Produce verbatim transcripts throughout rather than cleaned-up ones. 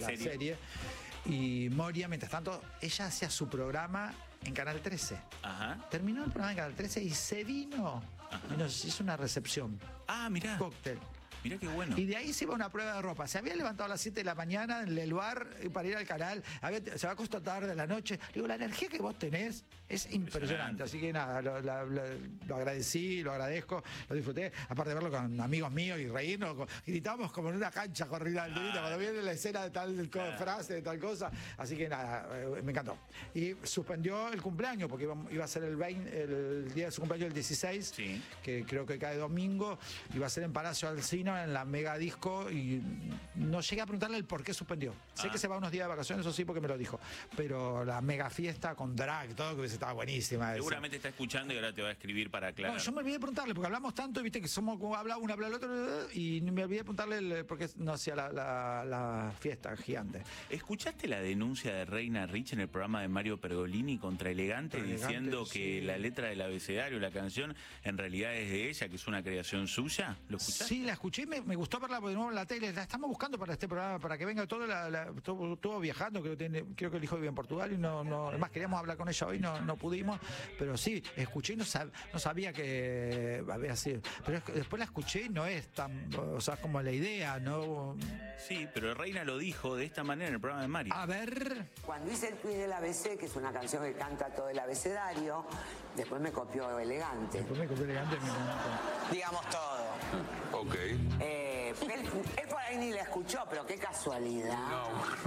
la serie. serie. Y Moria, mientras tanto, ella hacía su programa en Canal trece. Ajá. Terminó el programa en Canal trece y se vino. Y nos hizo una recepción. Ah, mirá. Cóctel. Mirá qué bueno. Y de ahí se iba a una prueba de ropa. Se había levantado a las siete de la mañana en el bar para ir al canal. Había- se va a acostar tarde de la noche. Digo, la energía que vos tenés es impresionante. Impresionante. Así que nada, lo, la- lo- lo agradecí, lo agradezco, lo disfruté. Aparte de verlo con amigos míos y reírnos, con- gritábamos como en una cancha corrida del Ah. cuando viene la escena de tal co- Ah. frase, de tal cosa. Así que nada, eh, me encantó. Y suspendió el cumpleaños, porque iba, iba a ser el, veinte, el día de su cumpleaños, el dieciséis, Sí. que creo que cae domingo. Iba a ser en Palacio Alsina, en la Mega Disco, y no llegué a preguntarle el por qué suspendió. Sé Ah. que se va unos días de vacaciones, eso sí, porque me lo dijo. Pero la mega fiesta con drag, todo, que hubiese estado buenísima. esa. Seguramente está escuchando y ahora te va a escribir para aclarar. No, yo me olvidé de preguntarle, porque hablamos tanto, y viste que somos como habla uno, habla el otro, y me olvidé de preguntarle el- por qué no hacía la, la- la fiesta gigante. ¿Escuchaste la denuncia de Reina Rich en el programa de Mario Pergolini contra Elegante, Elegante, diciendo que sí. la letra del abecedario, la canción, en realidad es de ella, que es una creación suya? ¿Lo escuchaste? Sí, la escuché y me, me gustó verla de nuevo en la tele. La estamos buscando para este programa, para que venga todo. La, la- estuvo, estuvo viajando, creo que, tiene, creo que el hijo vive en Portugal y no, no. Además, queríamos hablar con ella hoy, no, no pudimos. Pero sí, escuché y no, sab- no sabía que había sido. Pero es que después la escuché y no es tan. O sea, como la idea, ¿no? Sí, pero Reina lo dijo de esta manera en el programa de Mario. A ver. Cuando hice el quiz del A B C, que es una canción que canta todo el abecedario, después me copió Elegante. Después me compré elegante. Me... Digamos todo. Ok. Eh, él, él por ahí ni la escuchó, pero qué casualidad.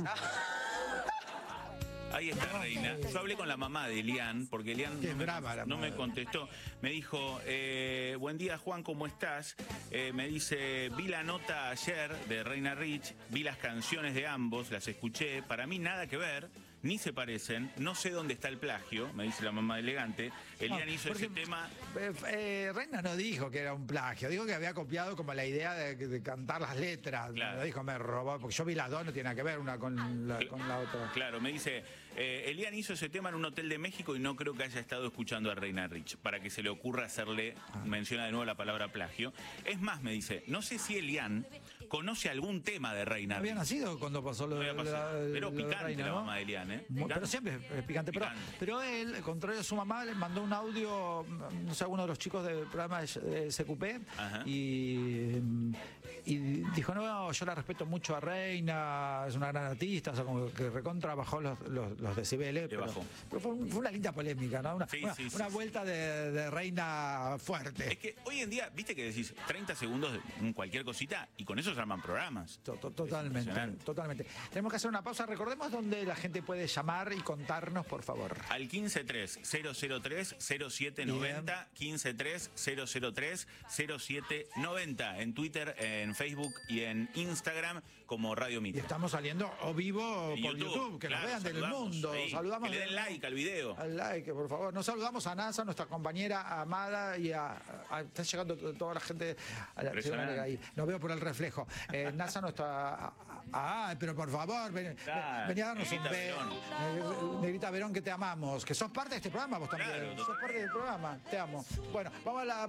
Ahí está Reina. Yo hablé con la mamá de Elian, porque Elian Qué no, me, brava la no me madre. contestó. Me dijo, eh, buen día Juan, ¿cómo estás? Eh, me dice, vi la nota ayer de Reina Rich, vi las canciones de ambos, las escuché, para mí nada que ver, ni se parecen, no sé dónde está el plagio, me dice la mamá de Elegante. Elian No, hizo porque, ese tema... eh, eh, Reina no dijo que era un plagio, dijo que había copiado como la idea de, de cantar las letras. Claro. No dijo, me robó, porque yo vi las dos, no tiene nada que ver una con la, con la otra. Claro, me dice, eh, Elian hizo ese tema en un hotel de México y no creo que haya estado escuchando a Reina Rich, para que se le ocurra hacerle, menciona de nuevo la palabra plagio. Es más, me dice, no sé si Elian conoce algún tema de Reina No Rich. había nacido cuando pasó lo, No había de pasado. la- Pero lo de picante Reina, la ¿no? mamá de Elian, ¿eh? Muy- Picante. Pero siempre es picante. Pero, Picante. pero él, contrario a su mamá, le mandó un audio, no sé, a uno de los chicos del programa de S Q P, Ajá. y, y dijo, no, yo la respeto mucho a Reina, es una gran artista, o sea, como que recontra bajó los, los, los decibeles. Pero, bajó. pero fue, un- fue una linda polémica, ¿no? Una, Sí, una, sí, sí, una sí. vuelta de, de Reina fuerte. Es que hoy en día, viste que decís treinta segundos de cualquier cosita y con eso se arman programas. To- to- Es Totalmente, impresionante. totalmente. Tenemos que hacer una pausa. Recordemos dónde la gente puede llamar y contarnos, por favor. Al quince tres cero cero tres cero siete noventa, quince tres cero cero tres cero siete noventa, en Twitter, en Facebook y en Instagram como Radio Y Mitre. estamos saliendo o vivo En por YouTube, que claro, nos vean del saludamos, mundo. sí, Saludamos que le den de- like al video. Al like, por favor. Nos saludamos a NASA, nuestra compañera amada, y a, a- está llegando to- toda la gente a la Impresionante. ahí. Nos veo por el reflejo. Eh, NASA, nuestra. Ah, pero por favor, ven, Claro, vení a darnos un Negrita beso. Negrita Verón, que te amamos. Que sos parte de este programa vos también. Claro, sos parte del programa. Te amo. Bueno, vamos a la